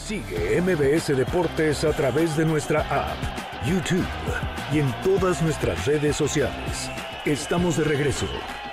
Sigue MBS Deportes a través de nuestra app, YouTube y en todas nuestras redes sociales. Estamos de regreso.